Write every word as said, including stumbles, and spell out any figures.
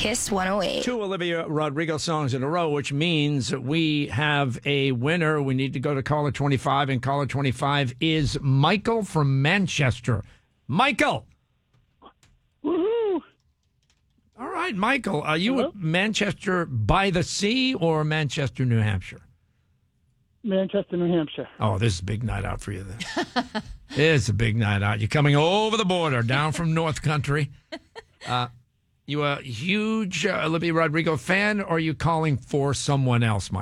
Kiss one oh eight. Two Olivia Rodrigo songs in a row, which means we have a winner. We need to go to caller twenty-five, and caller twenty-five is Michael from Manchester. Michael! Woohoo! All right, Michael, are you Hello? at Manchester by the sea or Manchester, New Hampshire? Manchester, New Hampshire. Oh, this is a big night out for you then. It's a big night out. You're coming over the border, down from North Country. Uh, you a huge uh, Olivia Rodrigo fan, or are you calling for someone else, Mike?